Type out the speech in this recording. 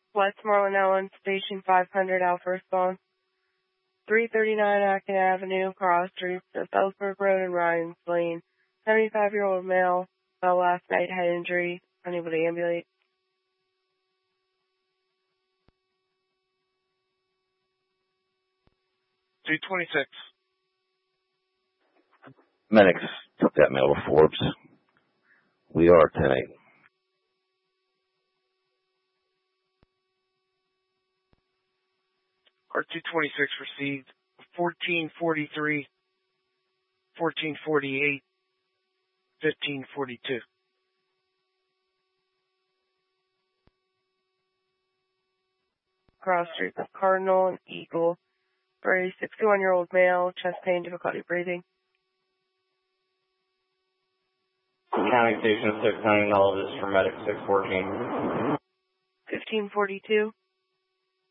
Westmoreland Ellen, Station 500, Alpha Response. 339 Acton Avenue, Cross Streets, Ellsberg Road and Ryan's Lane. 75-year-old male, fell last night, head injury, unable to ambulate. $226. Medics took that male to Forbes. We are 10-8. Our 226 received 1443, 1448, 1542. Cross Street, Cardinal and Eagle. For a 61-year-old male, chest pain, difficulty breathing. County Station 690, all of this for Medic 614. 1542.